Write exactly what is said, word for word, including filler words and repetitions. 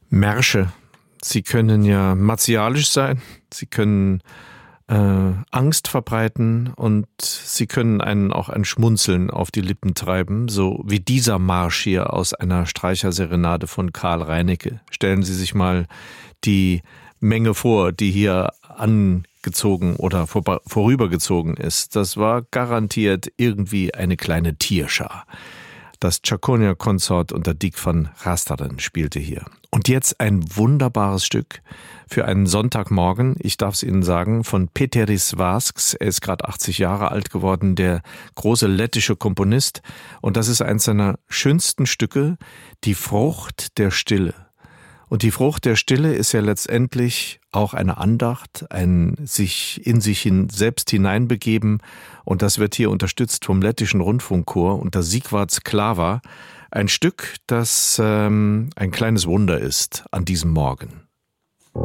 Märsche, sie können ja martialisch sein, sie können äh, Angst verbreiten und sie können einen auch ein Schmunzeln auf die Lippen treiben, so wie dieser Marsch hier aus einer Streicherserenade von Karl Reinecke. Stellen Sie sich mal die Menge vor, die hier angezogen oder vor, vorübergezogen ist. Das war garantiert irgendwie eine kleine Tierschar. Das Chaconia-Konsort unter Dick van Rasteren spielte hier. Und jetzt ein wunderbares Stück für einen Sonntagmorgen. Ich darf es Ihnen sagen, von Peteris Vasks. Er ist gerade achtzig Jahre alt geworden, der große lettische Komponist. Und das ist eines seiner schönsten Stücke, die Frucht der Stille. Und die Frucht der Stille ist ja letztendlich auch eine Andacht, ein sich in sich hin selbst hineinbegeben. Und das wird hier unterstützt vom lettischen Rundfunkchor unter Sigvards Klava. Ein Stück, das ähm, ein kleines Wunder ist an diesem Morgen.